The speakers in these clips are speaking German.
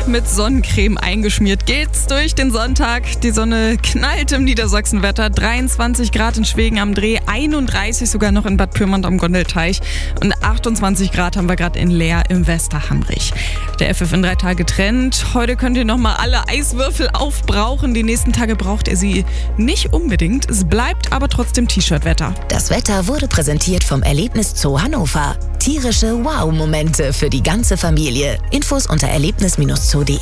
mit Sonnencreme eingeschmiert geht's durch den Sonntag. Die Sonne knallt im Niedersachsenwetter. 23 Grad in Schwegen am Dreh, 31 sogar noch in Bad Pyrmont am Gondelteich und 28 Grad haben wir gerade in Leer im Westerhamrich. Der FF in 3 Tage Trend. Heute könnt ihr nochmal alle Eiswürfel aufbrauchen. Die nächsten Tage braucht ihr sie nicht unbedingt. Es bleibt aber trotzdem T-Shirt-Wetter. Das Wetter wurde präsentiert vom Erlebnis Zoo Hannover. Tierische Wow-Momente für die ganze Familie. Infos unter erlebnis-zoo.de.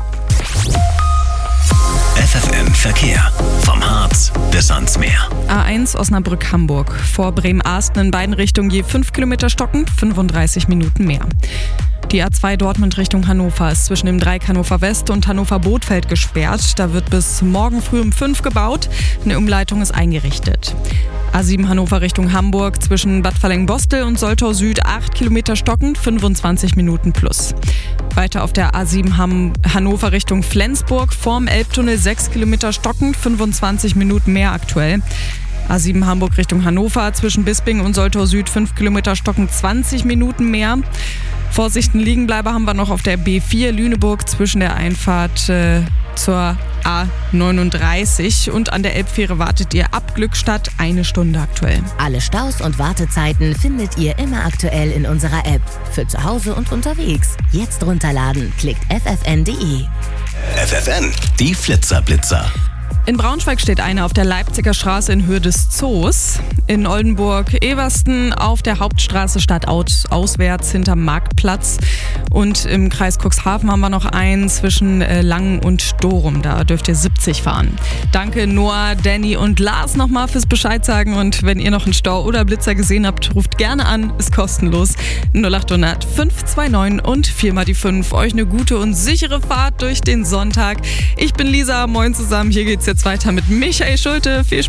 FFN Verkehr. Vom Harz bis ans Meer. A1 Osnabrück-Hamburg. Vor Bremen-Arsten in beiden Richtungen je 5 Kilometer stockend, 35 Minuten mehr. Die A2 Dortmund Richtung Hannover ist zwischen dem Dreieck Hannover West und Hannover Bothfeld gesperrt. Da wird bis morgen früh um 5 gebaut. Eine Umleitung ist eingerichtet. A7 Hannover Richtung Hamburg zwischen Bad Verlengbostel und Soltau Süd 8 Kilometer stockend, 25 Minuten plus. Weiter auf der A7 Hannover Richtung Flensburg vorm Elbtunnel 6 Kilometer stockend, 25 Minuten mehr aktuell. A7 Hamburg Richtung Hannover zwischen Bisping und Soltau Süd 5 Kilometer stockend, 20 Minuten mehr. Vorsichten Liegenbleiber haben wir noch auf der B4 Lüneburg zwischen der Einfahrt zur A39 und an der Elbfähre wartet ihr ab Glückstadt 1 Stunde aktuell. Alle Staus und Wartezeiten findet ihr immer aktuell in unserer App. Für zu Hause und unterwegs. Jetzt runterladen. Klickt ffn.de. FFN, die Flitzer-Blitzer. In Braunschweig steht einer auf der Leipziger Straße in Höhe des Zoos. In Oldenburg-Eversten auf der Hauptstraße stadtauswärts hinterm Marktplatz. Und im Kreis Cuxhaven haben wir noch einen zwischen Langen und Storum. Da dürft ihr 70 fahren. Danke Noah, Danny und Lars nochmal fürs Bescheid sagen. Und wenn ihr noch einen Stau oder Blitzer gesehen habt, ruft gerne an. Ist kostenlos. 0800 529 und 4x5. Euch eine gute und sichere Fahrt durch den Sonntag. Ich bin Lisa. Moin zusammen. Hier geht's jetzt weiter mit Michael Schulte. Viel Spaß.